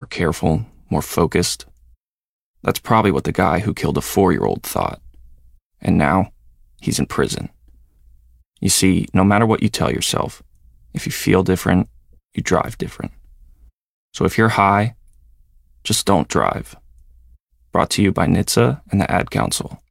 careful, more focused. That's probably what the guy who killed a 4-year-old thought. And now, he's in prison. You see, no matter what you tell yourself, if you feel different, you drive different. So if you're high, just don't drive. Brought to you by NHTSA and the Ad Council.